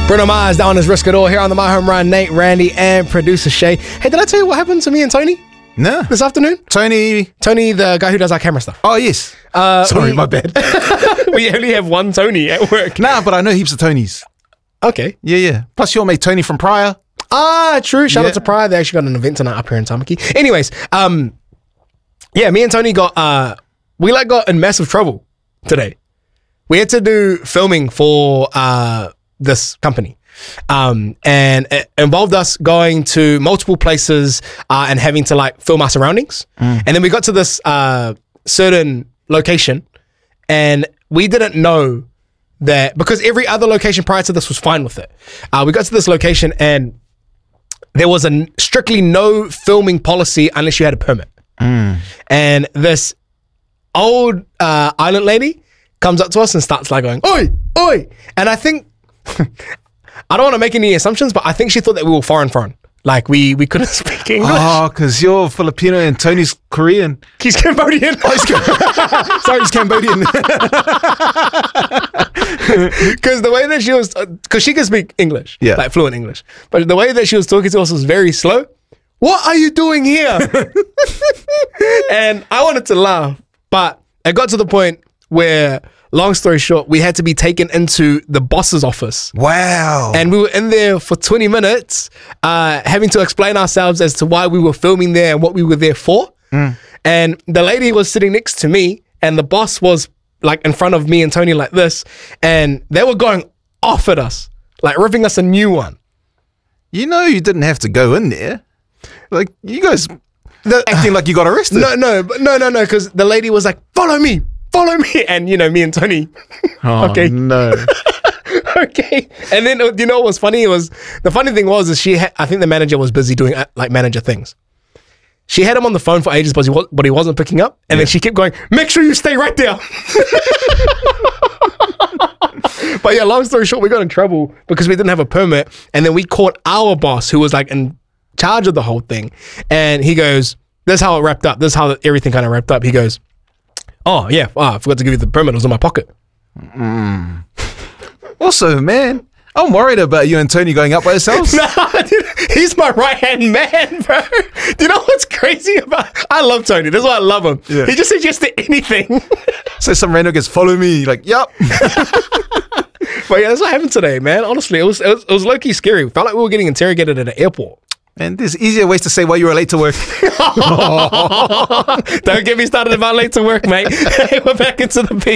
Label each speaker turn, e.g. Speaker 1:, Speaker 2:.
Speaker 1: Bruno Mars, that one is Risk It All here on the My Home Run. Nate, Randy, and producer Shay. Hey, did I tell you what happened to me and Tony
Speaker 2: No.
Speaker 1: this afternoon?
Speaker 2: Tony,
Speaker 1: the guy who does our camera stuff.
Speaker 2: oh yes. Sorry, my bad.
Speaker 1: We only have one Tony at work.
Speaker 2: Nah, but I know heaps of Tonys.
Speaker 1: Okay.
Speaker 2: Yeah. Plus your mate Tony from Prior.
Speaker 1: Ah, true. Shout
Speaker 2: Yeah.
Speaker 1: out to Pride. They actually got an event tonight up here in Tamaki. Anyways, yeah, me and Tony got in massive trouble today. We had to do filming for this company. And it involved us going to multiple places and having to like film our surroundings. And then we got to this certain location and we didn't know that, because every other location prior to this was fine with it. We got to this location and there was a strictly no filming policy unless you had a permit. And this old island lady comes up to us and starts like going, "Oi, oi!" And I think, I don't want to make any assumptions, but I think she thought that we were foreign. Like we couldn't speak English.
Speaker 2: Oh, because you're Filipino and Tony's Korean.
Speaker 1: He's Cambodian.
Speaker 2: Sorry, he's Cambodian.
Speaker 1: Because the way that she was, because she can speak English,
Speaker 2: Yeah.
Speaker 1: like fluent English, but the way that she was talking to us was very slow. What are you doing here? And I wanted to laugh, but it got to the point where, long story short, we had to be taken into the boss's office.
Speaker 2: Wow.
Speaker 1: And we were in there for 20 minutes, having to explain ourselves as to why we were filming there and what we were there for. And the lady was sitting next to me, and the boss was like in front of me and Tony like this, and they were going off at us, like ripping us a new one.
Speaker 2: You know you didn't have to go in there. Like, you guys acting like you got arrested.
Speaker 1: No, because the lady was like, follow me. And, you know, me and Tony.
Speaker 2: Oh,
Speaker 1: okay.
Speaker 2: no.
Speaker 1: Okay. And then, you know what was funny? The funny thing was I think the manager was busy doing like manager things. She had him on the phone for ages, but he wasn't picking up. And then she kept going, make sure you stay right there. But yeah, long story short, we got in trouble because we didn't have a permit. And then we caught our boss, who was like in charge of the whole thing. And he goes, this is how it wrapped up. This is how everything kind of wrapped up. He goes, oh yeah, I forgot to give you the permit. It was in my pocket.
Speaker 2: Also, man, I'm worried about you and Tony going up by yourselves.
Speaker 1: Nah, dude, he's my right-hand man, bro. Do you know what's crazy about? I love Tony. That's why I love him.
Speaker 2: Yeah.
Speaker 1: He just says yes to anything.
Speaker 2: So some random gets follow me, like, yup.
Speaker 1: But yeah, that's what happened today, man. Honestly, it was low-key scary. We felt like we were getting interrogated at an airport.
Speaker 2: And there's easier ways to say why you were late to work.
Speaker 1: Don't get me started about late to work, mate. Hey, we're back into the beat.